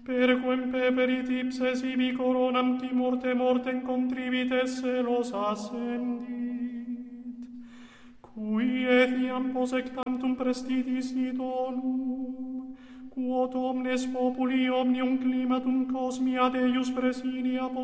Perquem peperit ipse sibi coronam qui mortem contrivit esse los ascendit, cui etiam posectantum prestitis idonum, quod omnes populi omnium climatum cosmia Deus presidia